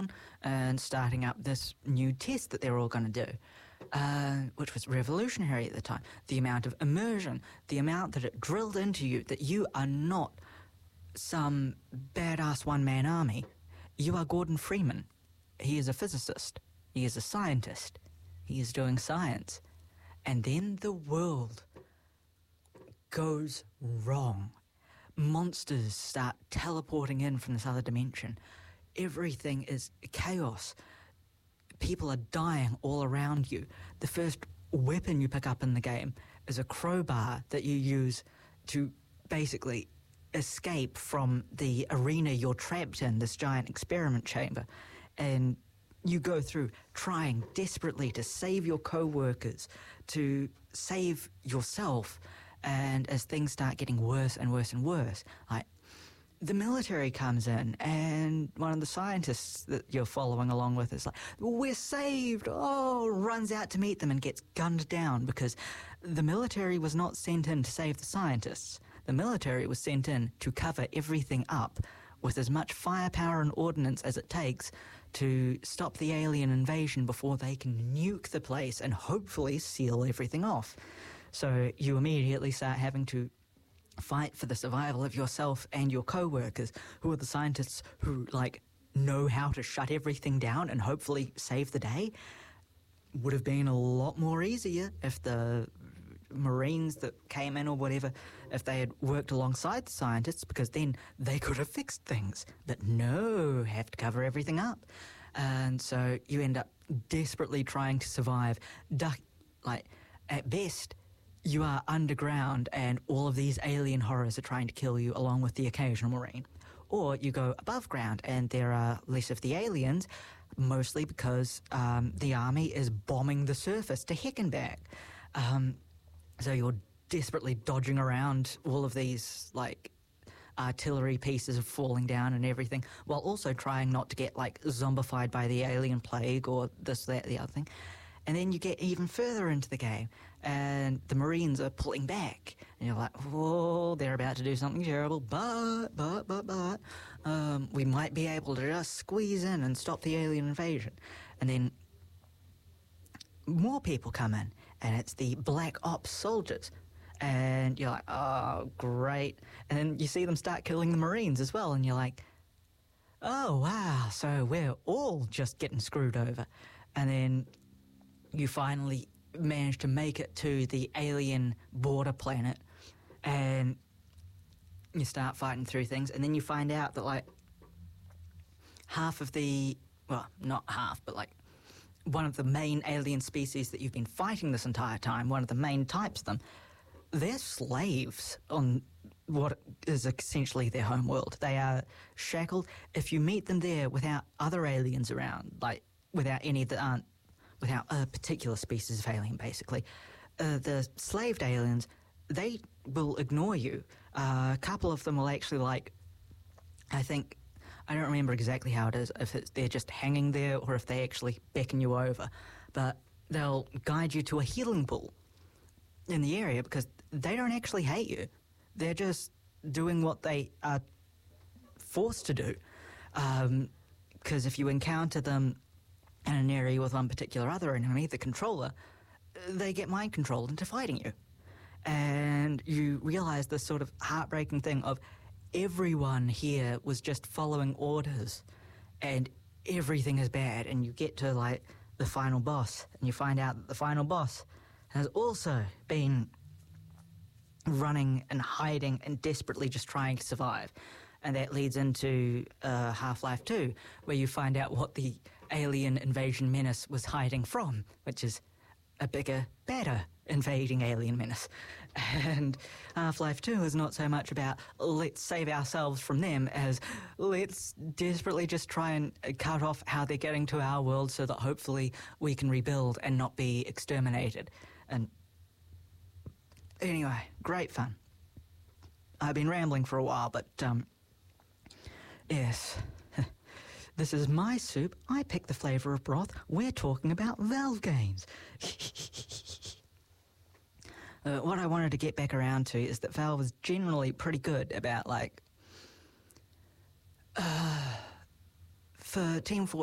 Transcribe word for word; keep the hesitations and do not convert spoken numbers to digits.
down and starting up this new test that they're all going to do, uh, which was revolutionary at the time. The amount of immersion, the amount that it drilled into you that you are not some badass one-man army. You are Gordon Freeman. He is a physicist. He is a scientist. He is doing science. And then the world goes wrong. Monsters start teleporting in from this other dimension. Everything is chaos. People are dying all around you. The first weapon you pick up in the game is a crowbar that you use to basically escape from the arena you're trapped in, this giant experiment chamber. And you go through trying desperately to save your co-workers, to save yourself. And as things start getting worse and worse and worse, like, the military comes in, and one of the scientists that you're following along with is like, we're saved, oh, runs out to meet them and gets gunned down, because the military was not sent in to save the scientists. The military was sent in to cover everything up with as much firepower and ordnance as it takes to stop the alien invasion before they can nuke the place and hopefully seal everything off. So you immediately start having to fight for the survival of yourself and your co-workers, who are the scientists who, like, know how to shut everything down and hopefully save the day. Would have been a lot more easier if the Marines that came in or whatever, if they had worked alongside the scientists, because then they could have fixed things. But no, have to cover everything up. And so you end up desperately trying to survive. Duck, like, at best, you are underground and all of these alien horrors are trying to kill you along with the occasional Marine. Or you go above ground and there are less of the aliens, mostly because um, the army is bombing the surface to heck and back. Um, so you're desperately dodging around all of these, like, artillery pieces falling down and everything, while also trying not to get, like, zombified by the alien plague or this, that, the other thing. And then you get even further into the game, and the Marines are pulling back, and you're like, whoa, they're about to do something terrible, but, but, but, but, um, we might be able to just squeeze in and stop the alien invasion. And then more people come in, and it's the Black Ops soldiers, and you're like, oh, great. And then you see them start killing the Marines as well, and you're like, oh, wow, so we're all just getting screwed over. And then you finally manage to make it to the alien border planet, and you start fighting through things, and then you find out that, like, half of the, well, not half, but, like, one of the main alien species that you've been fighting this entire time, one of the main types of them, they're slaves on what is essentially their home world. They are shackled. If you meet them there without other aliens around, like, without any that aren't without a particular species of alien, basically, uh, the slaved aliens, they will ignore you. Uh, a couple of them will actually, like, I think, I don't remember exactly how it is, if it's, they're just hanging there or if they actually beckon you over, but they'll guide you to a healing pool in the area, because they don't actually hate you. They're just doing what they are forced to do. Um, because if you encounter them in an area with one particular other enemy, the controller, they get mind controlled into fighting you. And you realise this sort of heartbreaking thing of everyone here was just following orders and everything is bad, and you get to, like, the final boss, and you find out that the final boss has also been running and hiding and desperately just trying to survive. And that leads into uh, Half-Life two, where you find out what the alien invasion menace was hiding from, which is a bigger, badder invading alien menace. And Half-Life two is not so much about let's save ourselves from them as let's desperately just try and cut off how they're getting to our world so that hopefully we can rebuild and not be exterminated. And anyway, great fun. I've been rambling for a while, but um, yes. This is my soup. I pick the flavour of broth. We're talking about Valve games. uh, what I wanted to get back around to is that Valve is generally pretty good about, like, uh, for Team